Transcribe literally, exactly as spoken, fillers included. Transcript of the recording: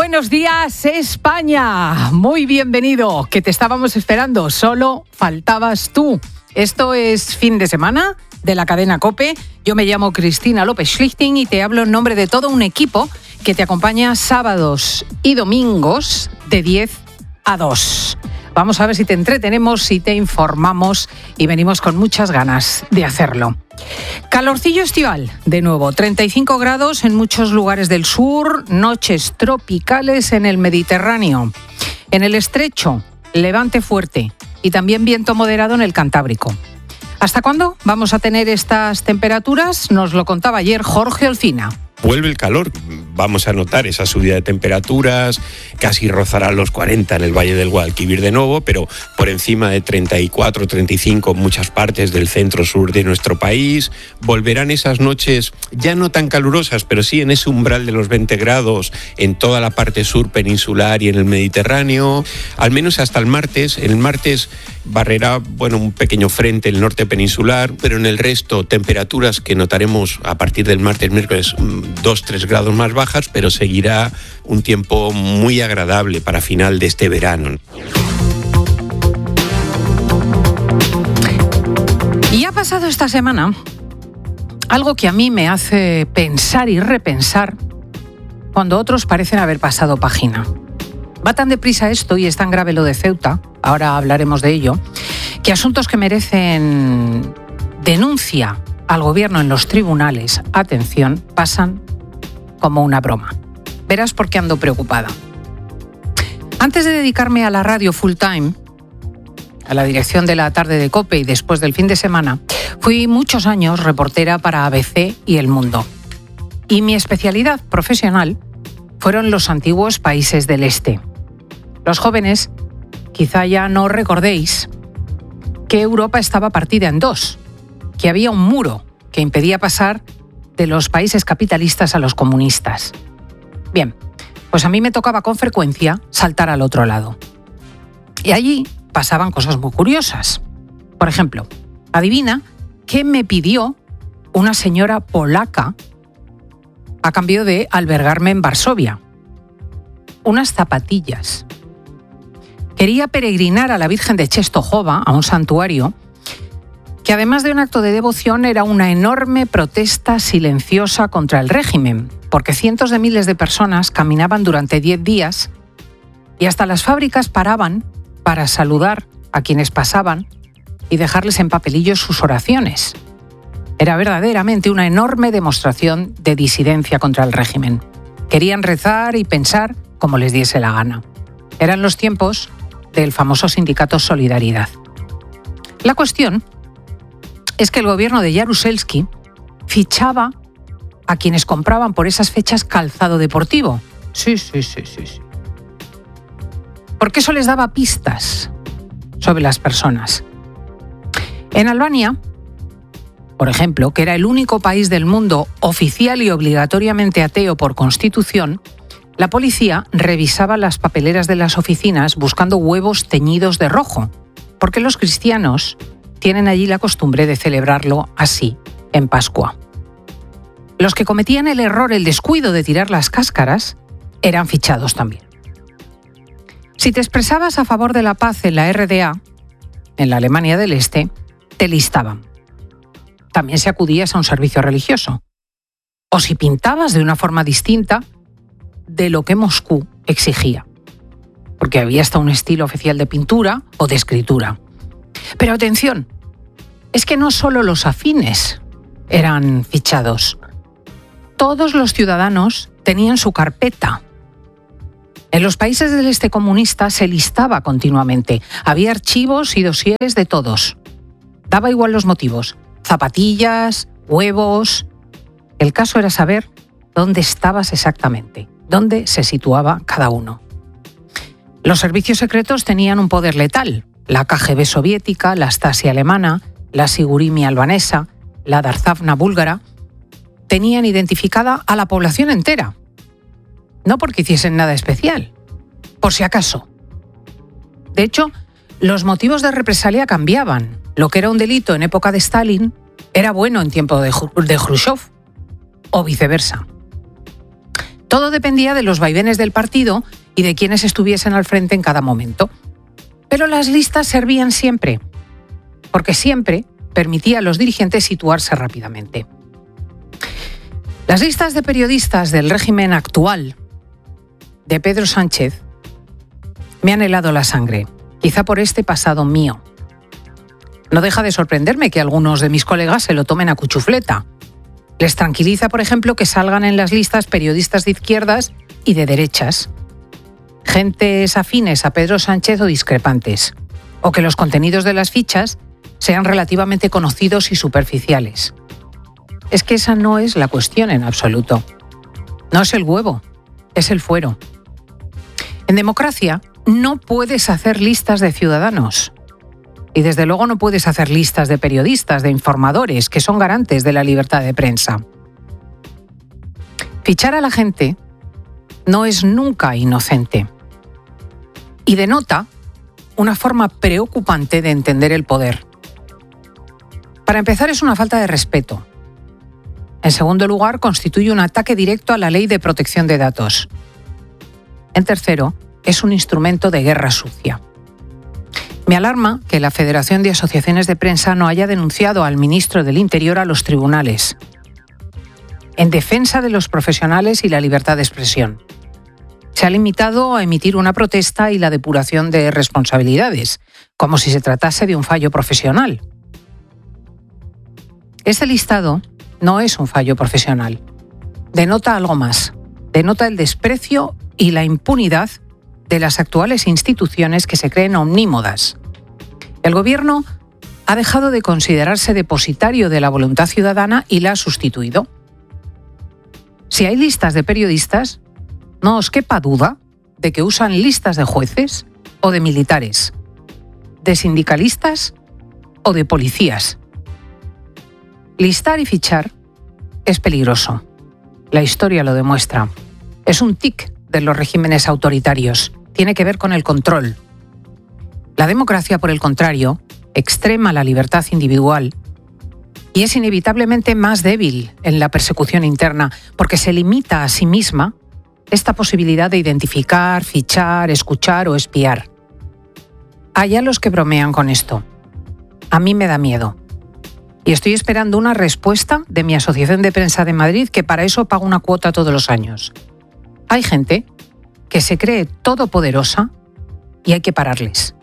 Buenos días, España. Muy bienvenido, que te estábamos esperando. Solo faltabas tú. Esto es Fin de Semana de la cadena COPE. Yo me llamo Cristina López Schlichting y te hablo en nombre de todo un equipo que te acompaña sábados y domingos de diez a dos. Vamos a ver si te entretenemos, si te informamos y venimos con muchas ganas de hacerlo. Calorcillo estival, de nuevo, treinta y cinco grados en muchos lugares del sur, noches tropicales en el Mediterráneo. En el Estrecho, levante fuerte y también viento moderado en el Cantábrico. ¿Hasta cuándo vamos a tener estas temperaturas? Nos lo contaba ayer Jorge Olcina. Vuelve el calor, vamos a notar esa subida de temperaturas, casi rozará los cuarenta en el Valle del Guadalquivir de nuevo, pero por encima de treinta y cuatro, treinta y cinco en muchas partes del centro-sur de nuestro país. Volverán esas noches ya no tan calurosas, pero sí en ese umbral de los veinte grados en toda la parte sur peninsular y en el Mediterráneo, al menos hasta el martes. El martes barrerá, bueno, un pequeño frente en el norte peninsular, pero en el resto temperaturas que notaremos a partir del martes, miércoles, dos a tres grados más bajas, pero seguirá un tiempo muy agradable para final de este verano. Y ha pasado esta semana algo que a mí me hace pensar y repensar cuando otros parecen haber pasado página. Va tan deprisa esto y es tan grave lo de Ceuta, ahora hablaremos de ello, que asuntos que merecen denuncia al gobierno en los tribunales, atención, pasan como una broma. Verás por qué ando preocupada. Antes de dedicarme a la radio full time, a la dirección de la tarde de COPE y después del fin de semana, fui muchos años reportera para A B C y El Mundo. Y mi especialidad profesional fueron los antiguos países del este. Los jóvenes quizá ya no recordéis que Europa estaba partida en dos, que había un muro que impedía pasar de los países capitalistas a los comunistas. Bien, pues a mí me tocaba con frecuencia saltar al otro lado. Y allí pasaban cosas muy curiosas. Por ejemplo, adivina qué me pidió una señora polaca a cambio de albergarme en Varsovia. Unas zapatillas. Quería peregrinar a la Virgen de Czestochowa, a un santuario, que además de un acto de devoción era una enorme protesta silenciosa contra el régimen, porque cientos de miles de personas caminaban durante diez días y hasta las fábricas paraban para saludar a quienes pasaban y dejarles en papelillos sus oraciones. Era verdaderamente una enorme demostración de disidencia contra el régimen. Querían rezar y pensar como les diese la gana. Eran los tiempos del famoso sindicato Solidaridad. La cuestión es que el gobierno de Jaruzelski fichaba a quienes compraban por esas fechas calzado deportivo. Sí, sí, sí, sí, sí. Porque eso les daba pistas sobre las personas. En Albania, por ejemplo, que era el único país del mundo oficial y obligatoriamente ateo por constitución, la policía revisaba las papeleras de las oficinas buscando huevos teñidos de rojo, porque los cristianos tienen allí la costumbre de celebrarlo así, en Pascua. Los que cometían el error, el descuido de tirar las cáscaras, eran fichados también. Si te expresabas a favor de la paz en la R D A, en la Alemania del Este, te listaban. También si acudías a un servicio religioso. O si pintabas de una forma distinta de lo que Moscú exigía. Porque había hasta un estilo oficial de pintura o de escritura. Pero atención, es que no solo los afines eran fichados. Todos los ciudadanos tenían su carpeta. En los países del este comunista se listaba continuamente. Había archivos y dosieres de todos. Daba igual los motivos. Zapatillas, huevos. El caso era saber dónde estabas exactamente, dónde se situaba cada uno. Los servicios secretos tenían un poder letal. La K G B soviética, la Stasi alemana, la Sigurimi albanesa, la Darzavna búlgara, tenían identificada a la población entera. No porque hiciesen nada especial, por si acaso. De hecho, los motivos de represalia cambiaban. Lo que era un delito en época de Stalin era bueno en tiempo de, de Khrushchev, o viceversa. Todo dependía de los vaivenes del partido y de quienes estuviesen al frente en cada momento. Pero las listas servían siempre, porque siempre permitía a los dirigentes situarse rápidamente. Las listas de periodistas del régimen actual de Pedro Sánchez me han helado la sangre, quizá por este pasado mío. No deja de sorprenderme que algunos de mis colegas se lo tomen a cuchufleta. Les tranquiliza, por ejemplo, que salgan en las listas periodistas de izquierdas y de derechas, gentes afines a Pedro Sánchez o discrepantes, o que los contenidos de las fichas sean relativamente conocidos y superficiales. Es que esa no es la cuestión en absoluto. No es el huevo, es el fuero. En democracia no puedes hacer listas de ciudadanos. Y desde luego no puedes hacer listas de periodistas, de informadores, que son garantes de la libertad de prensa. Fichar a la gente no es nunca inocente. Y denota una forma preocupante de entender el poder. Para empezar, es una falta de respeto. En segundo lugar, constituye un ataque directo a la Ley de Protección de Datos. En tercero, es un instrumento de guerra sucia. Me alarma que la Federación de Asociaciones de Prensa no haya denunciado al ministro del Interior a los tribunales, en defensa de los profesionales y la libertad de expresión. Se ha limitado a emitir una protesta y la depuración de responsabilidades, como si se tratase de un fallo profesional. Este listado no es un fallo profesional. Denota algo más. Denota el desprecio y la impunidad de las actuales instituciones que se creen omnímodas. El Gobierno ha dejado de considerarse depositario de la voluntad ciudadana y la ha sustituido. Si hay listas de periodistas, no os quepa duda de que usan listas de jueces o de militares, de sindicalistas o de policías. Listar y fichar es peligroso. La historia lo demuestra. Es un tic de los regímenes autoritarios. Tiene que ver con el control. La democracia, por el contrario, extrema la libertad individual y es inevitablemente más débil en la persecución interna porque se limita a sí misma esta posibilidad de identificar, fichar, escuchar o espiar. Hay a los que bromean con esto. A mí me da miedo. Y estoy esperando una respuesta de mi Asociación de Prensa de Madrid, que para eso pago una cuota todos los años. Hay gente que se cree todopoderosa y hay que pararles.